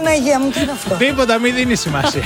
Παναγία μου, τι είναι αυτό? Τίποτα, μην δίνει σημασία.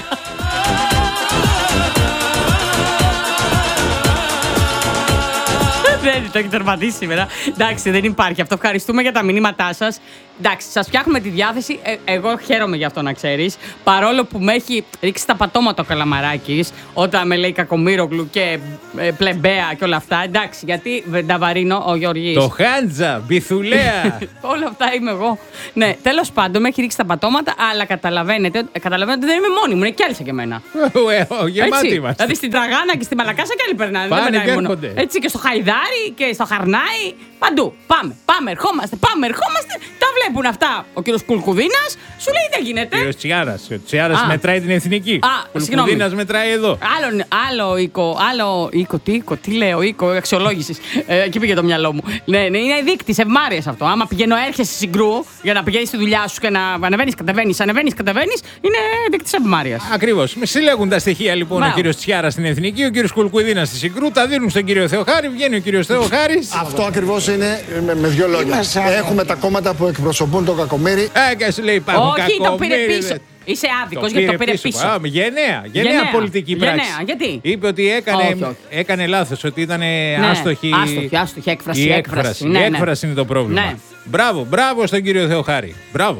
Δεν το έχει τερματίσει σήμερα. Εντάξει, δεν υπάρχει αυτό. Ευχαριστούμε για τα μηνύματά σας. Εντάξει, σας φτιάχνουμε τη διάθεση. Εγώ χαίρομαι γι' αυτό, να ξέρεις. Παρόλο που με έχει ρίξει τα πατώματα ο Καλαμαράκης όταν με λέει Κακομοίρογλου και πλεμπέα και όλα αυτά. Εντάξει, γιατί τα βαρύνω ο Γεωργής. Το Χάντζα, Μπιθουλέα. Όλα αυτά είμαι εγώ. Ναι, τέλος πάντων, με έχει ρίξει τα πατώματα, αλλά καταλαβαίνετε ότι δεν είμαι μόνη μου. Είναι κι άλλοι σαν και εμένα. Γεμάτοι είμαστε. Δηλαδή στην Τραγάνα και στη Μαλακάσα κι άλλοι περνάνε. Πάνε Δεν και περνάει μόνο. έρχονται. Έτσι και στο Χαϊδάρι και στο Χαρνάι. Παντού. Πάμε, ερχόμαστε. Τα βλέπουν αυτά. Ο κύριος Κουλκουδίνας σου λέει δεν γίνεται. Ο κύριος Τσιάρας. Ο Τσιάρας μετράει την εθνική. Ο Κουλκουδίνας μετράει εδώ. Άλλο οίκο, τι λέω, οίκο αξιολόγησης. Εκεί πήγε το μυαλό μου. Ναι, είναι δείκτης ευμάρειας αυτό. Άμα πηγαίνω, έρχεσαι συγκρού για να πηγαίνεις στη δουλειά σου και να ανεβαίνεις, κατεβαίνεις, είναι δείκτης ευμάρειας. Ακριβώς. Συλλέγουν τα στοιχεία λοιπόν ο κύριος Τσιάρας στην εθνική, ο κύριος Κουλκουδίνας στη συγκρού, τα δίνουν στον κύριο Θεοχάρη, βγαίνει ο κύριος Θεοχάρης. Αυτό ακριβώς είναι με δύο λόγια. Έχουμε τα κόμματα που εκπροσωπούν τον Κακομοίρη. Και σου λέει υπάρχουν όχι, το πήρε κακομοίροι. πίσω. Είσαι άδικος γιατί το πήρε πίσω. Γενναία πολιτική πράξη. Γιατί? Είπε ότι έκανε λάθος, ότι ήταν άστοχη. Άστοχη έκφραση. Η έκφραση είναι το πρόβλημα. Ναι. Μπράβο στον κύριο Θεοχάρη. Μπράβο.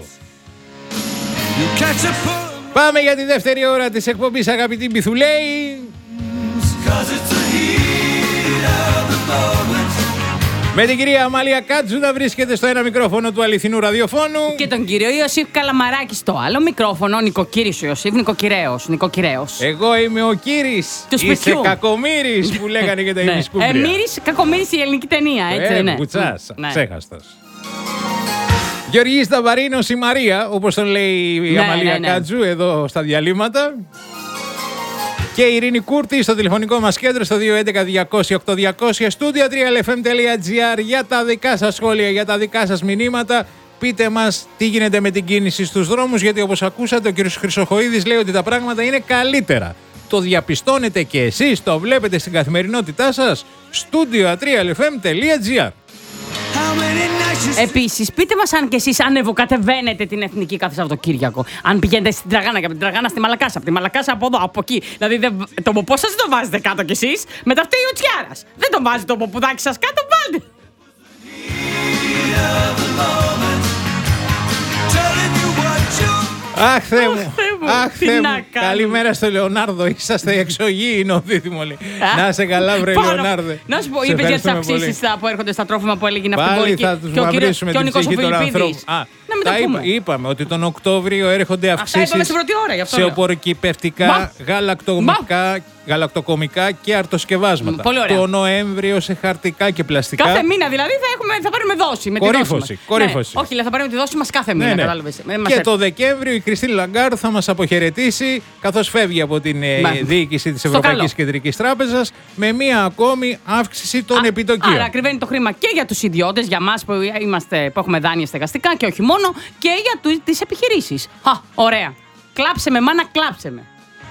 Πάμε για τη δεύτερη ώρα της εκπομπής, αγαπητοί Μπιθουλέοι. Με την κυρία Αμάλια Κάτζου να βρίσκεται στο ένα μικρόφωνο του αληθινού ραδιοφώνου. Και τον κύριο Ιωσήφ Καλαμαράκη στο άλλο μικρόφωνο. Νοικοκύρης ο Ιωσήφ, νοικοκυρέος. Εγώ είμαι ο Κύρις. Είσαι Κακομοίρης που λέγανε και τα ημισκούμπρια. Μύρης, Κακομοίρης η ελληνική ταινία, έτσι δεν είναι? Κουτσάς, ξέχαστος. Γεωργής Σταβαρίνος η Μαρία, όπως τον λέει η Αμαλία Κάτζου εδώ στα διαλύματα. Και η Ειρήνη Κούρτη στο τηλεφωνικό μας κέντρο στο 211-200-8200 Studio 3lfm.gr για τα δικά σας σχόλια, για τα δικά σας μηνύματα. Πείτε μας τι γίνεται με την κίνηση στους δρόμους, γιατί όπως ακούσατε ο κ. Χρυσοχοΐδης λέει ότι τα πράγματα είναι καλύτερα. Το διαπιστώνετε και εσείς, το βλέπετε στην καθημερινότητά σας. Studio 3lfm.gr. Επίσης, πείτε μας αν και εσείς ανεβοκατεβαίνετε την εθνική κάθε Σαββατοκύριακο. Αν πηγαίνετε στην Τραγάνα και από την Τραγάνα στη Μαλακάσα, από τη Μαλακάσα από εδώ, από εκεί. Δηλαδή, το ποπό σας δεν το βάζετε κάτω κι εσείς. Μετά φταίει ο Τσιάρας. Δεν τον βάζει το ποπουδάκι σας κάτω, βάλτε. Αχ, Θεέ μου. Καλημέρα στο Λεωνάρδο. Είσαστε εξωγήινο δίδυμο. Να σε καλά, βρε Λεωνάρδε. Να σου πω, είπε για τις αυξήσεις που έρχονται στα τρόφιμα που έλεγε αυτή πάλι θα τους μαυρίσουμε την ψυχή των ανθρώπων. Είπαμε ότι τον Οκτώβριο έρχονται αυξήσεις σε οπωροκυπευτικά, γαλακτοκομικά και αρτοσκευάσματα. Το Νοέμβριο σε χαρτικά και πλαστικά. Κάθε μήνα δηλαδή θα πάρουμε δόση. Κορύφωση. Όχι, θα πάρουμε τη δόση μας κάθε μήνα. Κατάλαβες. Και το Δεκέμβριο η Κριστίν Λαγκάρντ θα μας αποχαιρετήσει, καθώς φεύγει από την διοίκηση της Ευρωπαϊκής Κεντρικής Τράπεζας, με μία ακόμη αύξηση των επιτοκίων. Άρα ακριβένει το χρήμα και για τους ιδιώτες, για μας που έχουμε δάνεια στεγαστικά και όχι μόνο, και για τις επιχειρήσεις. Ωραία. Κλάψε με, μάνα, κλάψε με.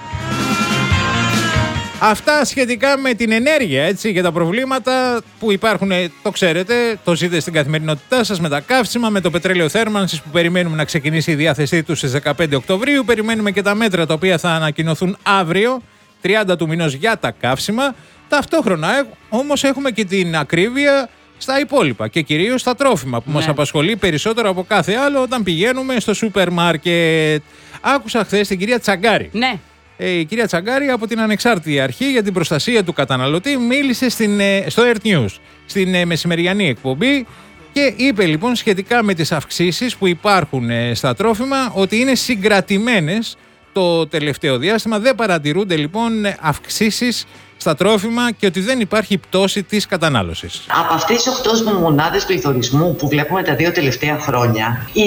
Αυτά σχετικά με την ενέργεια, έτσι, και τα προβλήματα που υπάρχουν, το ξέρετε, το ζείτε στην καθημερινότητά σας με τα καύσιμα, με το πετρέλαιο θέρμανσης που περιμένουμε να ξεκινήσει η διάθεσή του στις 15 Οκτωβρίου. Περιμένουμε και τα μέτρα τα οποία θα ανακοινωθούν αύριο, 30 του μηνός, για τα καύσιμα. Ταυτόχρονα όμως έχουμε και την ακρίβεια στα υπόλοιπα και κυρίως στα τρόφιμα που μας απασχολεί περισσότερο από κάθε άλλο όταν πηγαίνουμε στο σούπερ μάρκετ. Άκουσα χθες την κυρία Τσαγκάρη. Ναι. Η κυρία Τσαγκάρη από την Ανεξάρτητη Αρχή για την Προστασία του Καταναλωτή μίλησε στο Earth News στην μεσημεριανή εκπομπή και είπε λοιπόν σχετικά με τις αυξήσεις που υπάρχουν στα τρόφιμα ότι είναι συγκρατημένες το τελευταίο διάστημα. Δεν παρατηρούνται λοιπόν αυξήσεις στα τρόφιμα και ότι δεν υπάρχει πτώση της κατανάλωσης. Από αυτές τις 8 μονάδες πληθωρισμού που βλέπουμε τα 2 τελευταία χρόνια, η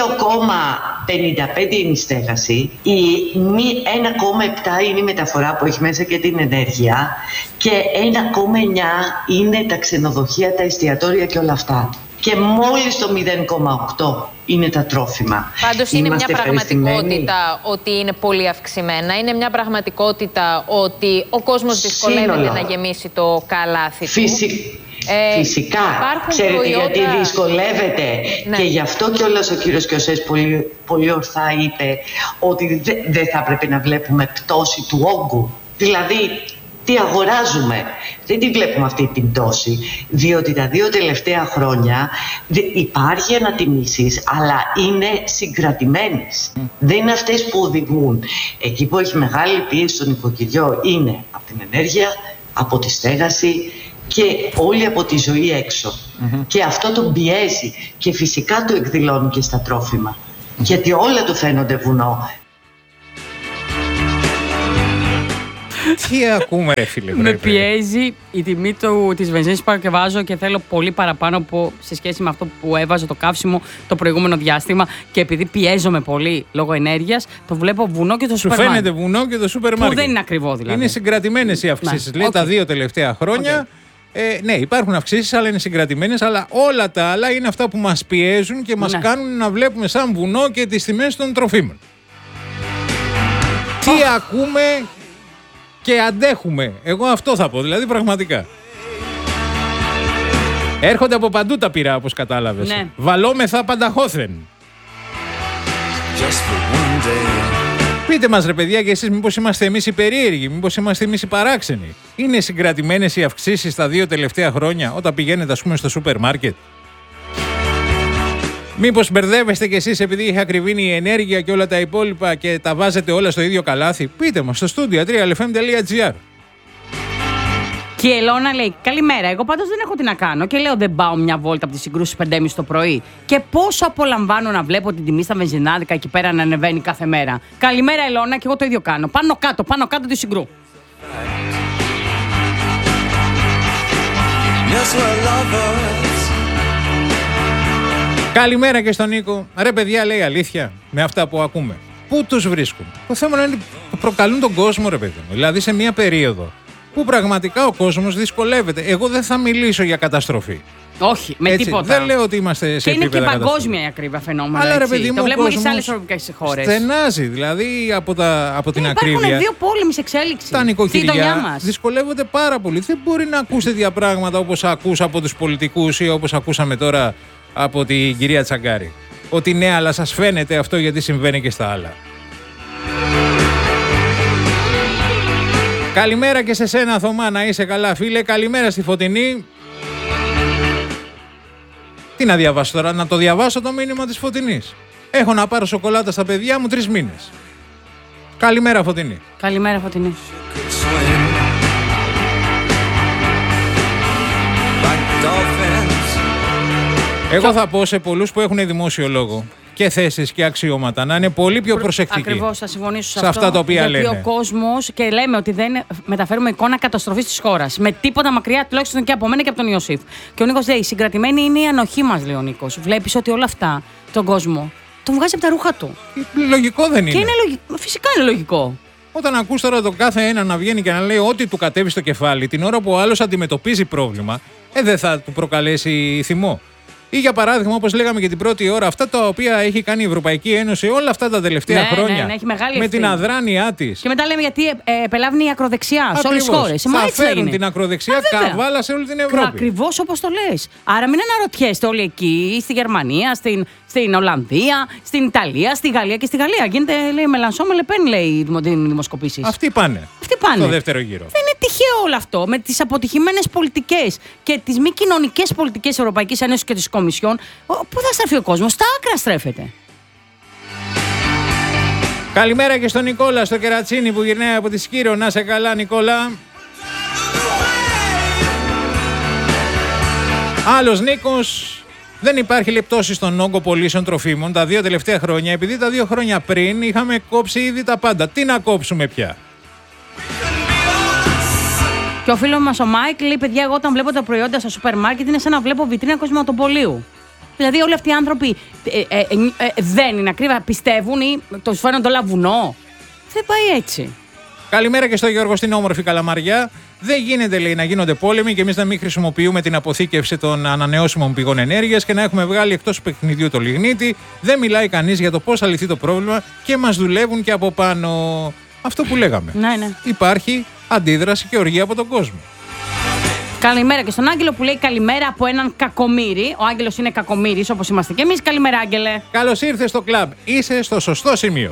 2,55 είναι η στέγαση, η 1,7 είναι η μεταφορά που έχει μέσα και την ενέργεια και 1,9 είναι τα ξενοδοχεία, τα εστιατόρια και όλα αυτά. Και μόλις το 0,8 είναι τα τρόφιμα. Πάντως είναι μια πραγματικότητα ότι είναι πολύ αυξημένα. Είναι μια πραγματικότητα ότι ο κόσμος δυσκολεύεται να γεμίσει το καλάθι του. Φυσικά. Ξέρετε γιατί δυσκολεύεται. Ναι. Και γι' αυτό κιόλας ο κύριος Κιωσές πολύ ορθά είπε ότι δεν θα πρέπει να βλέπουμε πτώση του όγκου. Δηλαδή, τι αγοράζουμε. Δεν τη βλέπουμε αυτή την πτώση, διότι τα 2 τελευταία χρόνια υπάρχει ανατιμήσεις, αλλά είναι συγκρατημένες. Δεν είναι αυτές που οδηγούν. Εκεί που έχει μεγάλη πίεση στο νοικοκυριό είναι από την ενέργεια, από τη στέγαση και όλη από τη ζωή έξω. Και αυτό τον πιέζει και φυσικά το εκδηλώνει και στα τρόφιμα. Γιατί όλα του φαίνονται βουνό. Τι ακούμε, ρε φίλε. Με πιέζει η τιμή της βενζίνης που παρακευάζω και θέλω πολύ παραπάνω σε σχέση με αυτό που έβαζε το καύσιμο το προηγούμενο διάστημα. Και επειδή πιέζομαι πολύ λόγω ενέργειας, το βλέπω βουνό και το σούπερ μάρκετ. Σου φαίνεται βουνό και το σούπερ μάρκετ. Που δεν είναι ακριβό δηλαδή. Είναι συγκρατημένες οι αυξήσεις. Λέει τα 2 τελευταία χρόνια. Ναι, υπάρχουν αυξήσεις, αλλά είναι συγκρατημένες. Αλλά όλα τα άλλα είναι αυτά που μας πιέζουν και μας κάνουν να βλέπουμε σαν βουνό και τις τιμές των τροφίμων. Τι ακούμε και αντέχουμε. Εγώ αυτό θα πω, δηλαδή πραγματικά. Έρχονται από παντού τα πυρά, όπως κατάλαβες. Ναι. Βαλόμεθα πανταχώθεν. Πείτε μας, ρε παιδιά, και εσείς μήπως είμαστε εμείς οι περίεργοι, μήπως είμαστε εμείς οι παράξενοι. Είναι συγκρατημένες οι αυξήσεις τα 2 τελευταία χρόνια όταν πηγαίνετε, ας πούμε, στο σούπερ μάρκετ? Μήπως μπερδεύεστε κι εσείς επειδή έχει ακριβήνει η ενέργεια και όλα τα υπόλοιπα και τα βάζετε όλα στο ίδιο καλάθι? Πείτε μας στο studio 3lfm.gr. Και η Ελώνα λέει: καλημέρα. Εγώ πάντως δεν έχω τι να κάνω. Και λέω: δεν πάω μια βόλτα από τη Συγκρού 5.30 το πρωί. Και πόσο απολαμβάνω να βλέπω την τιμή στα βενζινάδικα εκεί πέρα να ανεβαίνει κάθε μέρα. Καλημέρα, Ελώνα, και εγώ το ίδιο κάνω. Πάνω κάτω τη Συγκρού. Καλημέρα και στον Νίκο. Ρε παιδιά, λέει αλήθεια με αυτά που ακούμε. Πού τους βρίσκουν? Το θέμα είναι ότι προκαλούν τον κόσμο, ρε παιδί μου. Δηλαδή σε μια περίοδο που πραγματικά ο κόσμος δυσκολεύεται. Εγώ δεν θα μιλήσω για καταστροφή. Όχι, με τίποτα. Δεν λέω ότι είμαστε σε επίπεδα καταστροφή. Και είναι και παγκόσμια η ακρίβεια φαινόμενα. Αλλά ρε παιδί μου, το βλέπουμε και σε άλλες ευρωπαϊκές χώρες. Στενάζει, δηλαδή από την ακρίβεια. Υπάρχουν 2 πόλεμοι σε εξέλιξη. Τα νοικοκυριά δυσκολεύονται πάρα πολύ. Δεν μπορεί να ακούσει τέτοια πράγματα όπως ακούς από τους πολιτικούς ή όπως ακούσαμε τώρα από την κυρία Τσαγκάρη. Ότι ναι, αλλά σας φαίνεται αυτό γιατί συμβαίνει και στα άλλα. Καλημέρα και σε σένα, Θωμά, να είσαι καλά, φίλε. Καλημέρα στη Φωτεινή. Τι να διαβάσω τώρα, να το διαβάσω το μήνυμα της Φωτεινής? Έχω να πάρω σοκολάτα στα παιδιά μου 3 μήνες. Καλημέρα, Φωτεινή. Καλημέρα, Φωτεινή. Εγώ θα πω σε πολλούς που έχουν δημόσιο λόγο και θέσεις και αξιώματα να είναι πολύ πιο προσεκτικοί. Ακριβώς, θα συμφωνήσω σε αυτό. Αυτά τα οποία λένε. Γιατί ο κόσμος, και λέμε ότι δεν μεταφέρουμε εικόνα καταστροφής της χώρας. Με τίποτα μακριά, τουλάχιστον και από μένα και από τον Ιωσήφ. Και ο Νίκος λέει: συγκρατημένη είναι η ανοχή μας, λέει ο Νίκος. Βλέπεις ότι όλα αυτά τον κόσμο τον βγάζει από τα ρούχα του. Λογικό δεν είναι? Και είναι φυσικά είναι λογικό. Όταν ακούς τώρα τον κάθε ένα να βγαίνει και να λέει ό,τι του κατέβει στο κεφάλι, την ώρα που ο άλλος αντιμετωπίζει πρόβλημα, δεν θα του προκαλέσει θυμό? Ή για παράδειγμα, όπως λέγαμε και την πρώτη ώρα, αυτά τα οποία έχει κάνει η Ευρωπαϊκή Ένωση όλα αυτά τα τελευταία χρόνια. Έχει μεγάλη με την αδράνειά της. Και μετά λέμε γιατί επελάβνει η ακροδεξιά σε όλες τις χώρες. Θα φέρουν την ακροδεξιά καβάλα σε όλη την Ευρώπη. Ακριβώς όπως το λες. Άρα μην αναρωτιέστε όλοι εκεί, στη Γερμανία, στην Ολλανδία, στην Ιταλία, στη Γαλλία και στη Γαλλία. Γίνεται, λέει, Μελανσό με Λεπέν, λέει οι δημοσκοπήσεις. Αυτοί πάνε. Στο δεύτερο γύρο. Δεν είναι τυχαίο όλο αυτό. Με τις αποτυχημένες πολιτικές και τις μη κοινωνικές πολιτικές της Ευρωπαϊκής Ένωσης και της Κομισιόν, πού θα στραφεί ο κόσμος? Στα άκρα στρέφεται. Καλημέρα και στον Νικόλα στο Κερατσίνι που γυρνάει από τη Σκύρο. Να σε καλά, Νικόλα. Άλλος Νίκος. Δεν υπάρχει λεπτώση στον όγκο πωλήσεων τροφίμων τα 2 τελευταία χρόνια, επειδή τα 2 χρόνια πριν είχαμε κόψει ήδη τα πάντα. Τι να κόψουμε πια? Και ο φίλος μας ο Μάικ λέει: παιδιά, εγώ όταν βλέπω τα προϊόντα στα σούπερ μάρκετ είναι σαν να βλέπω βιτρίνα κοσματοπωλείου. Δηλαδή, όλοι αυτοί οι άνθρωποι δεν είναι ακρίβεια, πιστεύουν ή τους φαίνονται όλα βουνό. Δεν πάει έτσι. Καλημέρα και στο Γιώργο στην όμορφη Καλαμαριά. Δεν γίνεται, λέει, να γίνονται πόλεμοι και εμείς να μην χρησιμοποιούμε την αποθήκευση των ανανεώσιμων πηγών ενέργειας και να έχουμε βγάλει εκτός παιχνιδιού το λιγνίτη. Δεν μιλάει κανείς για το πώς θα λυθεί το πρόβλημα και μας δουλεύουν και από πάνω. Αυτό που λέγαμε. Ναι. Υπάρχει αντίδραση και οργή από τον κόσμο. Καλημέρα και στον Άγγελο που λέει καλημέρα από έναν κακομοίρη. Ο Άγγελος είναι κακομοίρης όπως είμαστε και εμείς. Καλημέρα, Άγγελε. Καλώς ήρθες στο κλαμπ. Είσαι στο σωστό σημείο.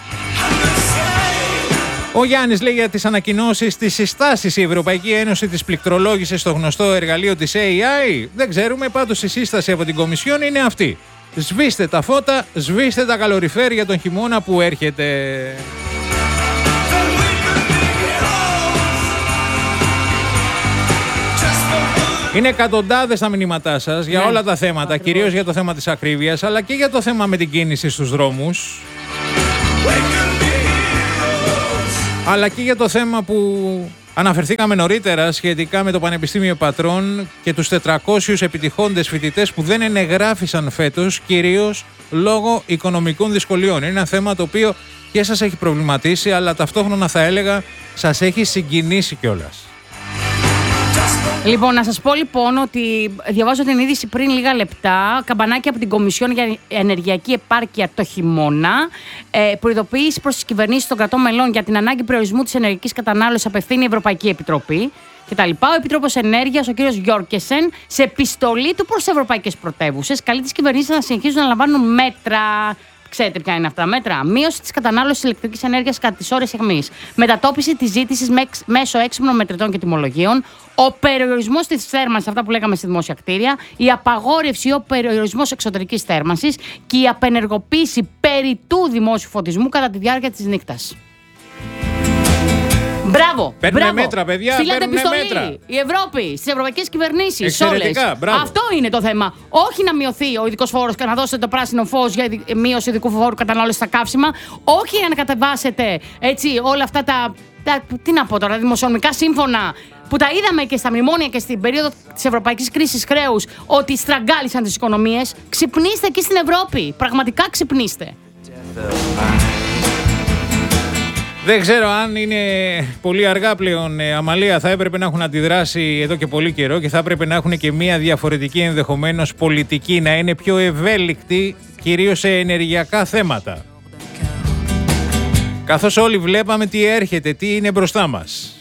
Ο Γιάννης λέει για τις ανακοινώσεις, τις συστάσεις. Η Ευρωπαϊκή Ένωση τις πληκτρολόγησε στο γνωστό εργαλείο της AI. Δεν ξέρουμε, πάντως η σύσταση από την Κομισιόν είναι αυτή. Σβήστε τα φώτα, σβήστε τα καλοριφέρ για τον χειμώνα που έρχεται. Είναι εκατοντάδες τα μηνύματά σας για όλα τα θέματα, κυρίως για το θέμα της ακρίβειας, αλλά και για το θέμα με την κίνηση στους δρόμους. Αλλά και για το θέμα που αναφερθήκαμε νωρίτερα σχετικά με το Πανεπιστήμιο Πατρών και τους 400 επιτυχώντες φοιτητές που δεν ενεγράφησαν φέτος, κυρίως λόγω οικονομικών δυσκολιών. Είναι ένα θέμα το οποίο και σας έχει προβληματίσει, αλλά ταυτόχρονα θα έλεγα σας έχει συγκινήσει κιόλας. Λοιπόν, να σας πω λοιπόν ότι διαβάζω την είδηση πριν λίγα λεπτά. Καμπανάκι από την Κομισιόν για ενεργειακή επάρκεια το χειμώνα. Προειδοποίηση προς τις κυβερνήσεις των κρατών μελών για την ανάγκη περιορισμού της ενεργειακής κατανάλωσης απευθύνει η Ευρωπαϊκή Επιτροπή κτλ. Ο Επίτροπος Ενέργειας, ο κ. Γιόρκεσεν, σε επιστολή του προς τις ευρωπαϊκές πρωτεύουσες, καλεί τις κυβερνήσεις να συνεχίζουν να λαμβάνουν μέτρα. Ξέρετε ποια είναι αυτά τα μέτρα? Μείωση της κατανάλωσης ηλεκτρικής ενέργειας κατά τις ώρες αιχμής. Μετατόπιση της ζήτησης μέσω έξυπνων μετρητών και τιμολογίων. Ο περιορισμός της θέρμανσης, αυτά που λέγαμε στη δημόσια κτίρια. Η απαγόρευση ή ο περιορισμός εξωτερικής θέρμανσης. Και η απενεργοποίηση περί του δημόσιου φωτισμού κατά τη διάρκεια της νύχτας. Μπράβο! Παίρνουμε μέτρα, παιδιά. Στείλατε επιστολή. Μέτρα. Η Ευρώπη, στις ευρωπαϊκές κυβερνήσεις. Εξαιρετικά, μπράβο. Αυτό είναι το θέμα. Όχι να μειωθεί ο ειδικός φόρος και να δώσετε το πράσινο φως για μείωση ειδικού φόρου κατανάλωσης στα καύσιμα. Όχι να κατεβάσετε έτσι όλα αυτά τα τι να πω τώρα, δημοσιονομικά σύμφωνα που τα είδαμε και στα μνημόνια και στην περίοδο της ευρωπαϊκής κρίσης χρέους ότι στραγγάλισαν τις οικονομίες. Ξυπνήστε εκεί στην Ευρώπη. Πραγματικά ξυπνήστε. Δεν ξέρω αν είναι πολύ αργά πλέον, Αμαλία. Θα έπρεπε να έχουν αντιδράσει εδώ και πολύ καιρό και θα έπρεπε να έχουν και μια διαφορετική ενδεχομένως πολιτική, να είναι πιο ευέλικτη, κυρίως σε ενεργειακά θέματα. Καθώς όλοι βλέπαμε τι έρχεται, τι είναι μπροστά μας.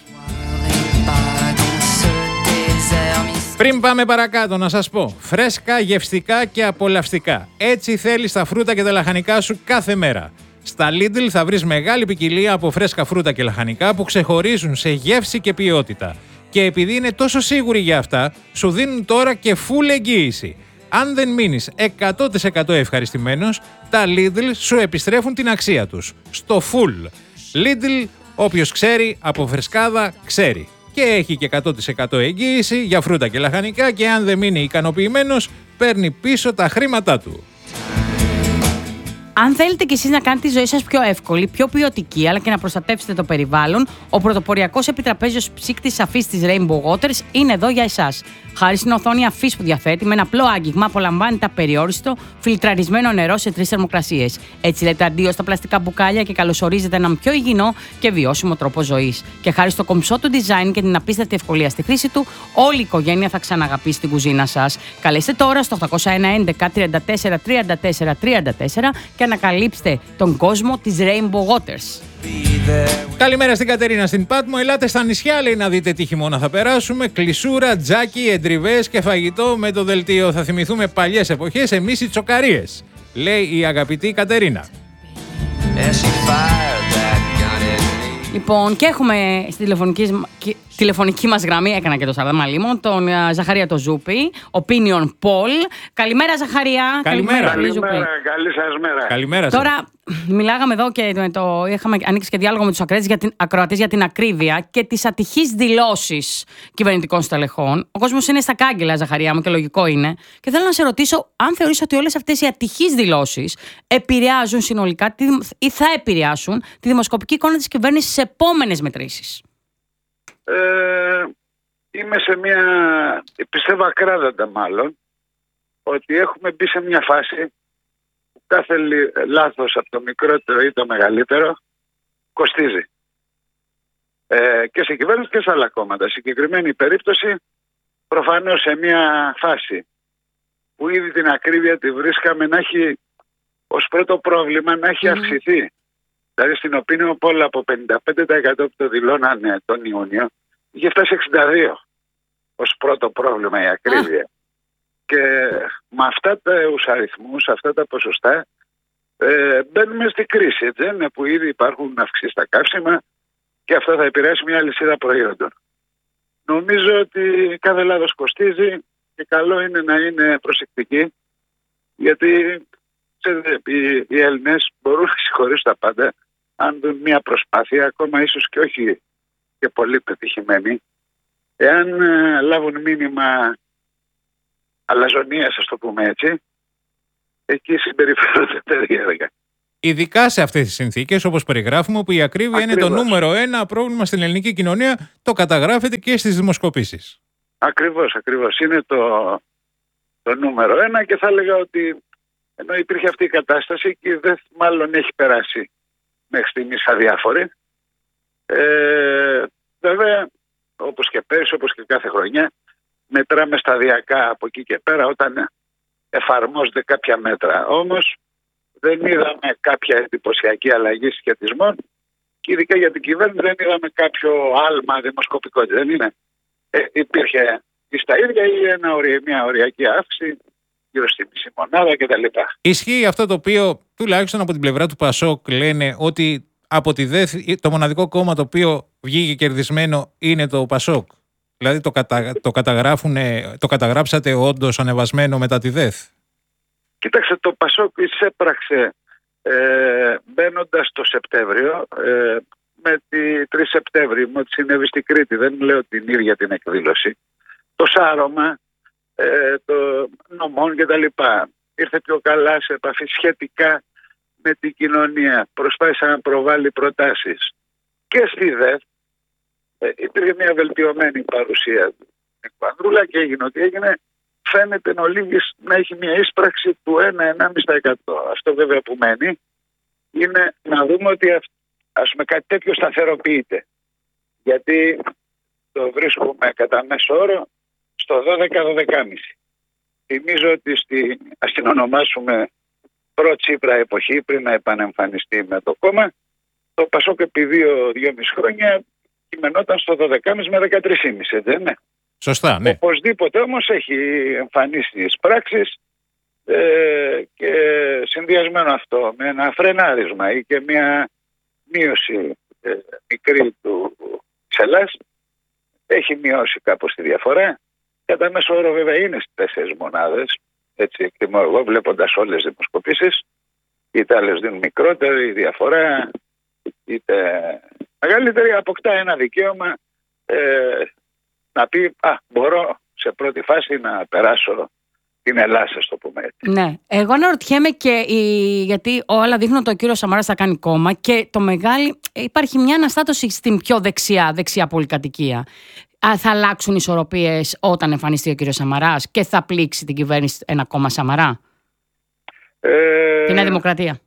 Πριν πάμε παρακάτω, να σας πω, φρέσκα, γευστικά και απολαυστικά. Έτσι θέλεις τα φρούτα και τα λαχανικά σου κάθε μέρα. Στα Lidl θα βρεις μεγάλη ποικιλία από φρέσκα φρούτα και λαχανικά που ξεχωρίζουν σε γεύση και ποιότητα. Και επειδή είναι τόσο σίγουροι για αυτά, σου δίνουν τώρα και full εγγύηση. Αν δεν μείνεις 100% ευχαριστημένος, τα Lidl σου επιστρέφουν την αξία τους. Στο full. Lidl, όποιος ξέρει, από φρεσκάδα ξέρει. Και έχει και 100% εγγύηση για φρούτα και λαχανικά και αν δεν μείνει ικανοποιημένος, παίρνει πίσω τα χρήματά του. Αν θέλετε κι εσείς να κάνετε τη ζωή σας πιο εύκολη, πιο ποιοτική, αλλά και να προστατεύσετε το περιβάλλον, ο πρωτοποριακός επιτραπέζιος ψύκτης αφής της Rainbow Waters είναι εδώ για εσάς. Χάρη στην οθόνη αφής που διαθέτει, με ένα απλό άγγιγμα απολαμβάνετε απεριόριστο φιλτραρισμένο νερό σε 3 θερμοκρασίες. Έτσι λέτε αντίο στα πλαστικά μπουκάλια και καλωσορίζετε έναν πιο υγιεινό και βιώσιμο τρόπο ζωής. Και χάρη στο κομψό του design και την απίστευτη ευκολία στη χρήση του, όλη η οικογένεια θα ξαναγαπήσει την κουζίνα σας. Καλέστε τώρα στο 801 11 34 34 34 και ανακαλύψτε τον κόσμο της Rainbow Waters. Καλημέρα στην Κατερίνα στην Πάτμο. Ελάτε στα νησιά, λέει, να δείτε τι χειμώνα θα περάσουμε. Κλεισούρα, τζάκι, εντριβές και φαγητό με το δελτίο. Θα θυμηθούμε παλιές εποχές, εμείς οι τσοκαρίες, λέει η αγαπητή Κατερίνα. Λοιπόν, και έχουμε στη τηλεφωνική μας γραμμή, έκανα και το Σαρδάμα Λίμων, τον Ζαχαρία το Ζούπη, Opinion Poll. Καλημέρα, Ζαχαρία. Καλημέρα. Καλή σας μέρα. Καλημέρα. Τώρα, μιλάγαμε εδώ και είχαμε ανοίξει και διάλογο με τους ακροατές για την ακρίβεια και τις ατυχείς δηλώσεις κυβερνητικών στελεχών. Ο κόσμος είναι στα κάγκελα, Ζαχαρία μου, και λογικό είναι. Και θέλω να σε ρωτήσω αν θεωρείς ότι όλες αυτές οι ατυχείς δηλώσεις επηρεάζουν συνολικά ή θα επηρεάσουν τη δημοσκοπική εικόνα της κυβέρνησης σε επόμενες μετρήσεις. Είμαι σε μια, πιστεύω ακράδαντα μάλλον, ότι έχουμε μπει σε μια φάση που κάθε λάθος από το μικρότερο ή το μεγαλύτερο κοστίζει. Και σε κυβέρνηση και σε άλλα κόμματα. Συγκεκριμένη περίπτωση προφανώς σε μια φάση που ήδη την ακρίβεια τη βρίσκαμε να έχει ως πρώτο πρόβλημα να έχει αυξηθεί. Δηλαδή στην Opinion Poll από 55% που το δηλώνανε τον Ιούνιο είχε φτάσει 62%. ως πρώτο πρόβλημα η ακρίβεια. Και με αυτά τους αριθμούς, αυτά τα ποσοστά, μπαίνουμε στη κρίση, έτσι, που ήδη υπάρχουν αυξήσεις στα καύσιμα και αυτό θα επηρεάσει μια λυσίδα προϊόντων. Νομίζω ότι κάθε λάθος κοστίζει και καλό είναι να είναι προσεκτικοί, γιατί οι Έλληνες μπορούν να συγχωρήσουν τα πάντα αν δουν μια προσπάθεια, ακόμα ίσως και όχι και πολύ πετυχημένη, εάν λάβουν μήνυμα αλαζονίας, ας το πούμε έτσι, εκεί συμπεριφέρονται περίεργα. Ειδικά σε αυτές τις συνθήκες, όπως περιγράφουμε, όπου η ακρίβεια είναι το νούμερο 1 πρόβλημα στην ελληνική κοινωνία, το καταγράφεται και στις δημοσκοπήσεις. Ακριβώς. Είναι το νούμερο 1 και θα έλεγα ότι ενώ υπήρχε αυτή η κατάσταση και δεν μάλλον έχει περάσει μέχρι στιγμής αδιάφορη. Βέβαια, όπως και πέρυσι, όπως και κάθε χρονιά, μετράμε σταδιακά από εκεί και πέρα όταν εφαρμόζονται κάποια μέτρα. Όμως δεν είδαμε κάποια εντυπωσιακή αλλαγή σχετισμών και ειδικά για την κυβέρνηση δεν είδαμε κάποιο άλμα δημοσκοπικό. Δεν είναι. Υπήρχε στα ίδια ή μια οριακή αύξηση γύρω στη μισή μονάδα κτλ. Ισχύει αυτό το οποίο τουλάχιστον από την πλευρά του Πασόκ λένε ότι από τη ΔΕΘ το μοναδικό κόμμα το οποίο βγήκε κερδισμένο είναι το Πασόκ. Δηλαδή το καταγράψατε όντως ανεβασμένο μετά τη ΔΕΘ. Κοίταξε, το Πασόκ εισέπραξε μπαίνοντας το Σεπτέμβριο με τη 3 Σεπτέμβρη, με ό,τι συνέβη στην Κρήτη. Δεν λέω την ίδια την εκδήλωση. Το σάρωμα το νομών κτλ. Ήρθε πιο καλά σε επαφή σχετικά με την κοινωνία. Προσπάθησε να προβάλλει προτάσεις. Και στη ΔΕΘ υπήρχε μια βελτιωμένη παρουσία του Ανδρούλα και έγινε ό,τι έγινε. Φαίνεται ο Λίγης να έχει μια ίσπραξη του 1-1,5%. Αυτό βέβαια που μένει είναι να δούμε ότι ας πούμε κάτι τέτοιο σταθεροποιείται. Γιατί το βρίσκουμε κατά μέσο όρο στο 12-12,5. Θυμίζω ότι ας την ονομάσουμε προ-Τσίπρα εποχή, πριν να επανεμφανιστεί με το κόμμα, το Πασόκ επί 2-2,5 χρόνια κειμενόταν στο 12,5 με 13,5, δεν είναι? Σωστά, ναι. Οπωσδήποτε όμως έχει εμφανίσει τις πράξεις και συνδυασμένο αυτό με ένα φρενάρισμα ή και μια μείωση μικρή της Ελλάς, έχει μειώσει κάπως τη διαφορά. Κατά μέσο όρο βέβαια είναι στις 4 μονάδες, έτσι εκτιμώ εγώ βλέποντας όλες τις δημοσκοπήσεις, είτε άλλες δίνουν μικρότερη διαφορά, είτε μεγαλύτερη, αποκτά ένα δικαίωμα να πει μπορώ σε πρώτη φάση να περάσω την Ελλάδα, ας το πούμε έτσι. Ναι, εγώ αναρωτιέμαι και γιατί όλα δείχνουν ότι ο κύριος Σαμαράς θα κάνει κόμμα και το μεγάλη υπάρχει μια αναστάτωση στην πιο δεξιά πολυκατοικία. Θα αλλάξουν ισορροπίες όταν εμφανιστεί ο κύριος Σαμαράς και θα πλήξει την κυβέρνηση ένα κόμμα Σαμαρά? Τη Νέα Δημοκρατία.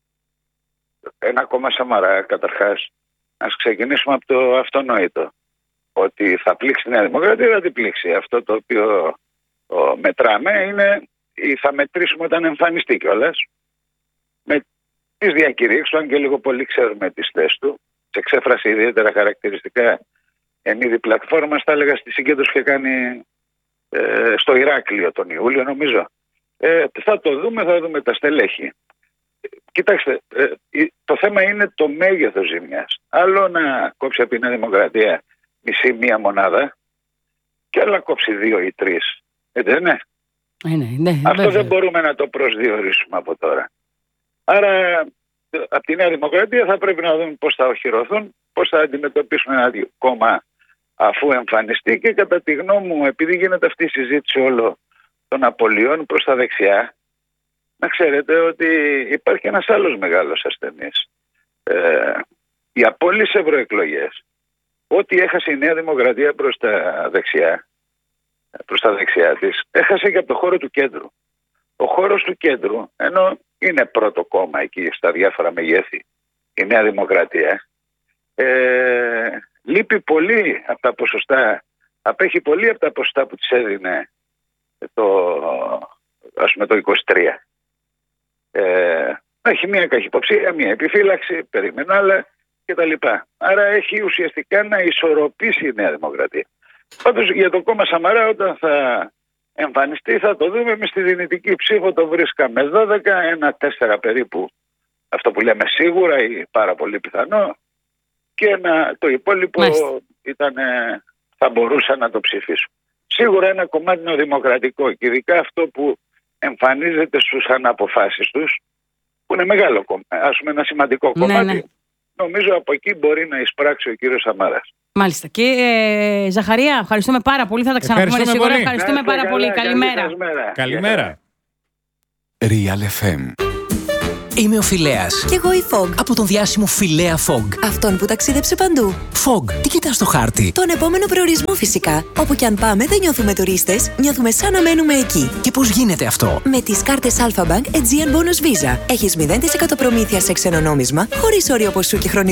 Ένα κόμμα Σαμαρά, καταρχάς, ας ξεκινήσουμε από το αυτονόητο. Ότι θα πλήξει η Νέα Δημοκρατία, δεν την πλήξει. Αυτό το οποίο μετράμε είναι ή θα μετρήσουμε όταν εμφανιστεί κιόλας. Με τις διακηρύξεις, αν και λίγο πολύ ξέρουμε τις θέσεις του, σε εξέφραση ιδιαίτερα χαρακτηριστικά εν είδη πλατφόρμας, θα έλεγα στη συγκέντρωση και κάνει στο Ηράκλειο τον Ιούλιο, νομίζω. Θα το δούμε, θα δούμε τα στελέχη. Κοιτάξτε, το θέμα είναι το μέγεθος ζημιάς. Άλλο να κόψει από τη Νέα Δημοκρατία μισή μία μονάδα και άλλα κόψει 2 ή 3. Δεν είναι? Ναι, αυτό βέβαια. Δεν μπορούμε να το προσδιορίσουμε από τώρα. Άρα από τη Νέα Δημοκρατία θα πρέπει να δούμε πώς θα οχυρωθούν, πώς θα αντιμετωπίσουν ένα κόμμα αφού εμφανιστεί και κατά τη γνώμη μου, επειδή γίνεται αυτή η συζήτηση όλο των απολειών προς τα δεξιά, να ξέρετε ότι υπάρχει ένας άλλος μεγάλος ασθενής. Οι απόλυες ευρωεκλογές, ό,τι έχασε η Νέα Δημοκρατία προς τα δεξιά της, έχασε και από το χώρο του κέντρου. Ο χώρος του κέντρου, ενώ είναι πρώτο κόμμα εκεί στα διάφορα μεγέθη η Νέα Δημοκρατία, λείπει πολύ από τα ποσοστά, απέχει πολύ από τα ποσοστά που της έδινε το 23. Έχει μια καχυποψία, μια επιφύλαξη, περιμένω άλλα κτλ. Άρα έχει ουσιαστικά να ισορροπήσει η Νέα Δημοκρατία. Πάντως για το κόμμα Σαμαρά, όταν θα εμφανιστεί, θα το δούμε. Με στη δυνητική ψήφο το βρίσκαμε 12, ένα 4 περίπου. Αυτό που λέμε σίγουρα ή πάρα πολύ πιθανό. Και το υπόλοιπο θα μπορούσαν να το ψηφίσουν. Σίγουρα ένα κομμάτι νεοδημοκρατικό και ειδικά αυτό που εμφανίζεται στους αναποφάσεις τους, που είναι μεγάλο κομμάτι, ας πούμε ένα σημαντικό κομμάτι, νομίζω από εκεί μπορεί να εισπράξει ο κύριος Σαμαράς. Μάλιστα. Και Ζαχαρία, ευχαριστούμε πάρα πολύ. Θα τα ξαναπούμε σίγουρα. Ευχαριστούμε πάρα πολύ. Καλημέρα. Καλημέρα. Real FM. Είμαι ο Φιλέας. Κι εγώ η Fog. Από τον διάσημο Φιλέα Fog. Αυτόν που ταξίδεψε παντού. Fog, τι κοιτάς στο χάρτη? Τον επόμενο προορισμό φυσικά. Όπου κι αν πάμε δεν νιώθουμε τουρίστες, νιώθουμε σαν να μένουμε εκεί. Και πώς γίνεται αυτό? Με τις κάρτες Alpha Bank Aegean Bonus Visa. Έχεις 0% προμήθεια σε ξενονόμισμα, χωρίς όριο ποσού και χρονικό.